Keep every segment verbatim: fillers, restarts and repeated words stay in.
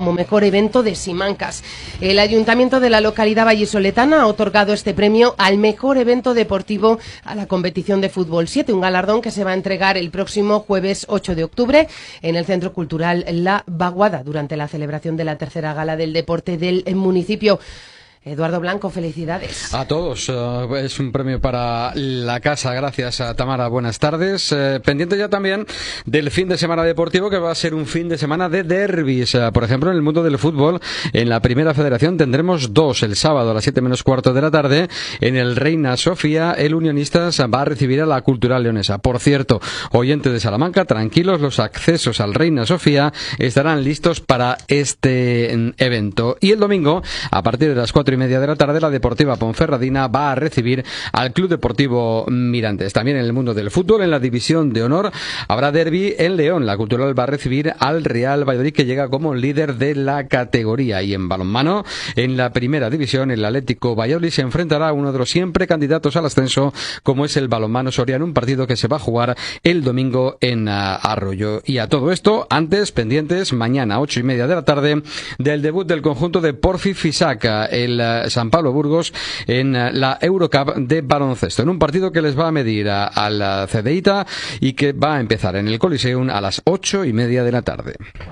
como mejor evento de Simancas. El Ayuntamiento de la localidad vallisoletana ha otorgado este premio al mejor evento deportivo a la competición de Fútbol siete, un galardón que se va a entregar el próximo jueves ocho de octubre en el Centro Cultural La Vaguada durante la celebración de la tercera gala del deporte del municipio. Eduardo Blanco, felicidades. A todos, uh, es un premio para la casa, gracias a Tamara, buenas tardes. Uh, pendiente ya también del fin de semana deportivo, que va a ser un fin de semana de derbis. Uh, por ejemplo, en el mundo del fútbol, en la Primera Federación tendremos dos. El sábado a las siete menos cuarto de la tarde, en el Reina Sofía, el Unionistas va a recibir a la Cultural Leonesa. Por cierto, oyentes de Salamanca, tranquilos, los accesos al Reina Sofía estarán listos para este evento. Y el domingo, a partir de las cuatro y media de la tarde, la Deportiva Ponferradina va a recibir al Club Deportivo Mirantes. También en el mundo del fútbol, en la división de honor, habrá derbi en León. La Cultural va a recibir al Real Valladolid, que llega como líder de la categoría. Y en balonmano, en la primera división, el Atlético Valladolid se enfrentará a uno de los siempre candidatos al ascenso, como es el Balonmano Soriano, un partido que se va a jugar el domingo en uh, Arroyo. Y a todo esto, antes, pendientes, mañana, ocho y media de la tarde, del debut del conjunto de Porfi Fisaca, el San Pablo Burgos, en la Eurocup de baloncesto, en un partido que les va a medir a, a la Cedeita y que va a empezar en el Coliseum a las ocho y media de la tarde.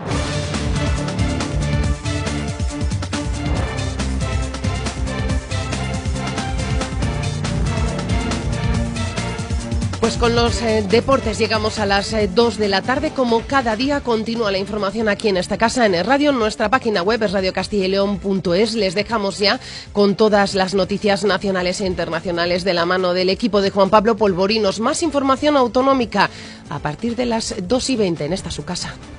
Pues con los eh, deportes llegamos a las eh, dos de la tarde. Como cada día, continúa la información aquí en esta casa, en el radio. Nuestra página web es radio castilla y león punto es. Les dejamos ya con todas las noticias nacionales e internacionales de la mano del equipo de Juan Pablo Polvorinos. Más información autonómica a partir de las dos y veinte en esta su casa.